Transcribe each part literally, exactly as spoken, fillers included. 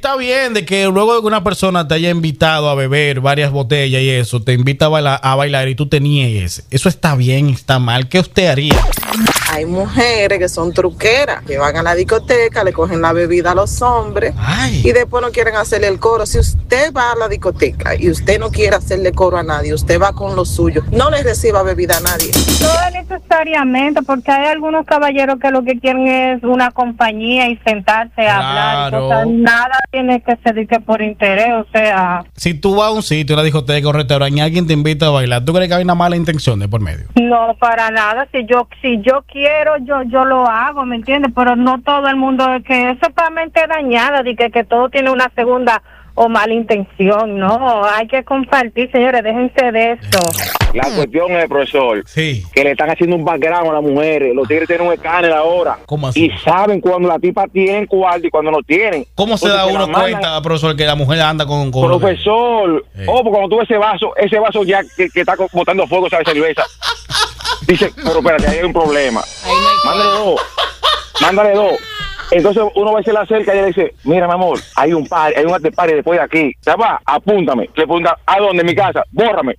está bien de que luego de que una persona te haya invitado a beber varias botellas y eso, te invita a bailar, a bailar y tú te niegues. Eso está bien, está mal. ¿Qué usted haría? Hay mujeres que son truqueras, que van a la discoteca, le cogen la bebida a los hombres. Ay. Y después no quieren hacerle el coro. Si usted va a la discoteca y usted no quiere hacerle coro a nadie, usted va con lo suyo, no le reciba bebida a nadie. No necesariamente, porque hay algunos caballeros que lo que quieren es una compañía y sentarse a hablar. Claro. O sea, nada tiene que ser que por interés, o sea... Si tú vas a un sitio, una discoteca o un restaurante y alguien te invita a bailar, ¿tú crees que hay una mala intención de por medio? No, para nada. Si yo si yo quiero, yo yo lo hago, ¿me entiendes? Pero no todo el mundo, es que eso es para mente dañada, de que, que todo tiene una segunda o mala intención. No, hay que compartir, señores, déjense de esto. La cuestión es, profesor, sí, que le están haciendo un background a las mujeres. Los tigres tienen un escáner ahora. ¿Cómo así? Y saben cuando la tipa tienen cuarto y cuando no tienen. ¿Cómo se da uno cuenta, profesor, que la mujer anda con... con profesor, eh. oh, porque cuando tú ves ese vaso, ese vaso ya que, que está botando fuego, sabe cerveza. Dice, pero espérate, ahí hay un problema. Mándale dos. Mándale dos. Entonces uno va y se le acerca y le dice, mira, mi amor, hay un par, hay un after party después de aquí. ¿Se va? Apúntame. Le pregunta, ¿a dónde? En mi casa. Bórrame.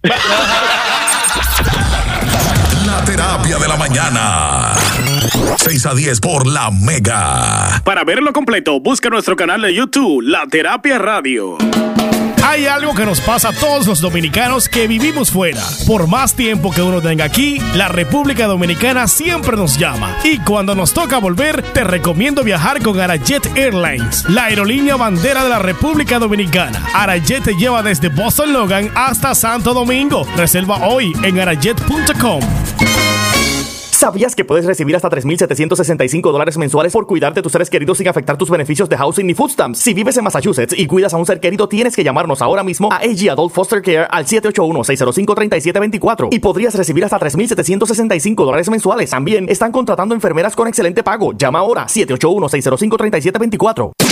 La terapia de la mañana. seis a diez por La Mega. Para verlo completo, busca nuestro canal de YouTube, La Terapia Radio. Hay algo que nos pasa a todos los dominicanos que vivimos fuera. Por más tiempo que uno tenga aquí, la República Dominicana siempre nos llama. Y cuando nos toca volver, te recomiendo viajar con Arajet Airlines, la aerolínea bandera de la República Dominicana. Arajet te lleva desde Boston Logan hasta Santo Domingo. Reserva hoy en arajet punto com. ¿Sabías que puedes recibir hasta tres mil setecientos sesenta y cinco dólares mensuales por cuidar de tus seres queridos sin afectar tus beneficios de housing ni food stamps? Si vives en Massachusetts y cuidas a un ser querido, tienes que llamarnos ahora mismo a A G Adult Foster Care al siete ocho uno, seis cero cinco, tres siete dos cuatro y podrías recibir hasta tres mil setecientos sesenta y cinco dólares mensuales. También están contratando enfermeras con excelente pago. Llama ahora siete ocho uno, seis cero cinco, tres siete dos cuatro.